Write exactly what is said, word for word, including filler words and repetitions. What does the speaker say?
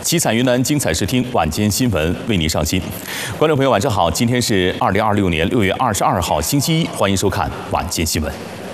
七彩云南，精彩视听，晚间新闻为您上新。观众朋友，晚上好，今天是二零二六年六月二十二号，星期一，欢迎收看晚间新闻。